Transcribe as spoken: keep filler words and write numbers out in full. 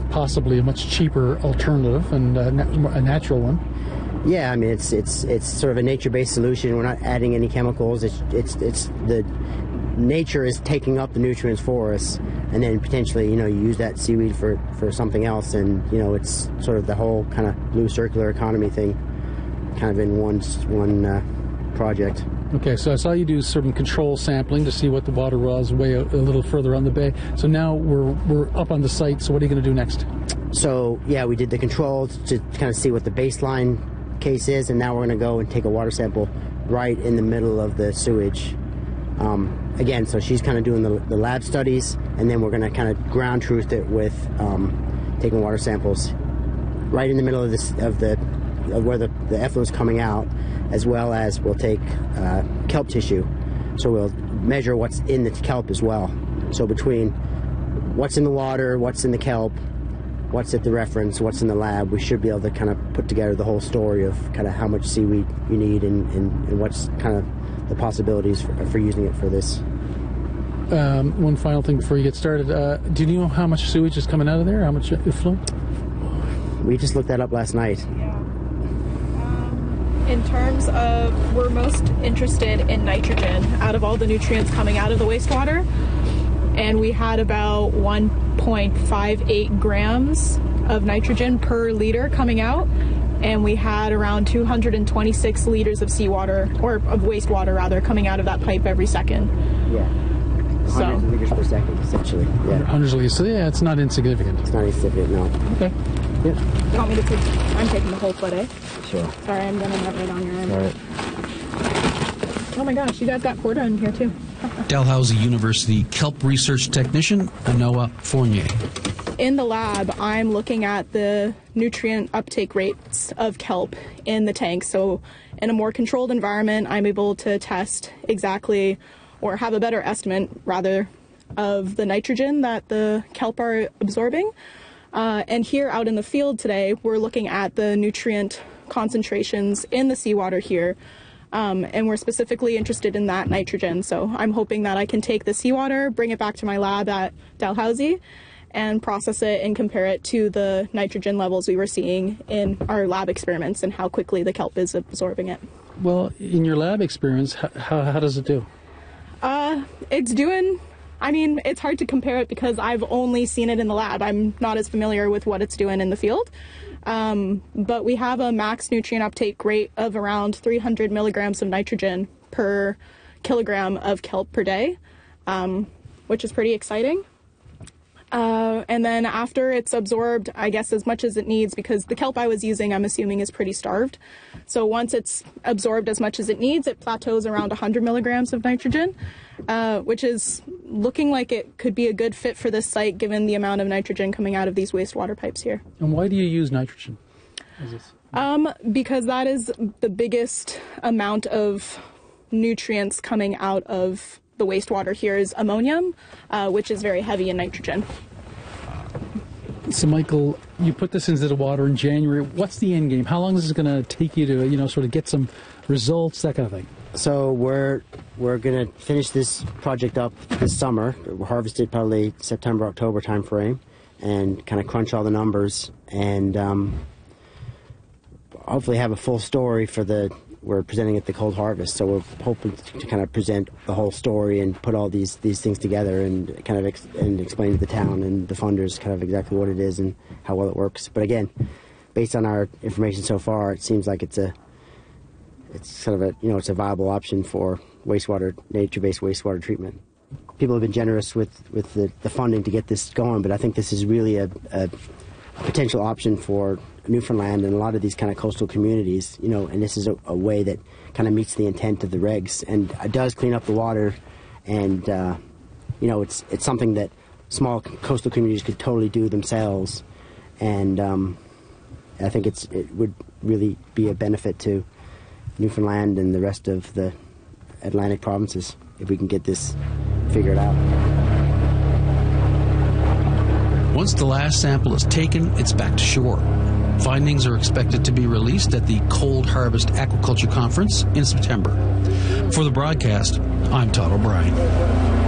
possibly a much cheaper alternative and uh, na- a natural one. Yeah, I mean it's it's it's sort of a nature-based solution. We're not adding any chemicals. It's it's it's the nature is taking up the nutrients for us, and then potentially, you know, you use that seaweed for, for something else, and, you know, it's sort of the whole kind of blue circular economy thing kind of in one, one uh, project. Okay, so I saw you do some control sampling to see what the water was way a, a little further on the bay. So now we're we're up on the site, so what are you going to do next? So, yeah, we did the controls to kind of see what the baseline case is, and now we're going to go and take a water sample right in the middle of the sewage. Um, again, so she's kind of doing the, the lab studies, and then we're going to kind of ground truth it with um, taking water samples right in the middle of this of the of where the, the effluent's coming out, as well as we'll take uh, kelp tissue. So we'll measure what's in the kelp as well. So between what's in the water, what's in the kelp, what's at the reference, what's in the lab, we should be able to kind of put together the whole story of kind of how much seaweed you need and, and, and what's kind of the possibilities for, for using it for this. Um, one final thing before you get started. Uh, do you know how much sewage is coming out of there? How much effluent? We just looked that up last night. Yeah. Um, in terms of, we're most interested in nitrogen out of all the nutrients coming out of the wastewater. And we had about one point five eight grams of nitrogen per liter coming out. And we had around two hundred twenty-six liters of seawater, or of wastewater rather, coming out of that pipe every second. Yeah. Hundreds So. of liters per second, essentially. Yeah. Hundreds of liters. So yeah, it's not insignificant. It's not insignificant, no. Okay. Yeah. You want me to take, I'm taking the whole foot, eh? Sure. Sorry, I'm gonna have it on your arm. All right. Oh my gosh, you guys got Corda in here too. Dalhousie University kelp research technician Anoa Fournier. In the lab, I'm looking at the nutrient uptake rates of kelp in the tank. So in a more controlled environment, I'm able to test exactly, or have a better estimate, rather, of the nitrogen that the kelp are absorbing. Uh, and here out in the field today, we're looking at the nutrient concentrations in the seawater here. Um, and we're specifically interested in that nitrogen. So I'm hoping that I can take the seawater, bring it back to my lab at Dalhousie, and process it and compare it to the nitrogen levels we were seeing in our lab experiments and how quickly the kelp is absorbing it. Well, in your lab experience, how, how, how does it do? Uh, it's doing, I mean, it's hard to compare it because I've only seen it in the lab. I'm not as familiar with what it's doing in the field. Um, but we have a max nutrient uptake rate of around three hundred milligrams of nitrogen per kilogram of kelp per day, um, which is pretty exciting. Uh, and then after it's absorbed, I guess, as much as it needs, because the kelp I was using, I'm assuming, is pretty starved. So once it's absorbed as much as it needs, it plateaus around one hundred milligrams of nitrogen, uh, which is looking like it could be a good fit for this site, given the amount of nitrogen coming out of these wastewater pipes here. And why do you use nitrogen? Is this... Um, because that is the biggest amount of nutrients coming out of the wastewater here is ammonium, uh, which is very heavy in nitrogen. So, Michael, you put this into the water in January. What's the end game? How long is it going to take you to, you know, sort of get some results, that kind of thing? So we're we're going to finish this project up this summer. We'll harvest it probably September, October time frame, and kind of crunch all the numbers, and um, hopefully have a full story for the. We're presenting at the Cold Harvest, so we're hoping to, to kind of present the whole story and put all these these things together and kind of ex- and explain to the town and the funders kind of exactly what it is and how well it works. But again, based on our information so far, it seems like it's a it's sort of a you know it's a viable option for wastewater nature-based wastewater treatment. People have been generous with with the, the funding to get this going, but I think this is really a, a potential option for Newfoundland and a lot of these kind of coastal communities, you know, and this is a, a way that kind of meets the intent of the regs and it does clean up the water, and uh, you know, it's it's something that small coastal communities could totally do themselves, and um, I think it's it would really be a benefit to Newfoundland and the rest of the Atlantic provinces if we can get this figured out. Once the last sample is taken, it's back to shore. Findings are expected to be released at the Cold Harvest Aquaculture Conference in September. For the broadcast, I'm Todd O'Brien.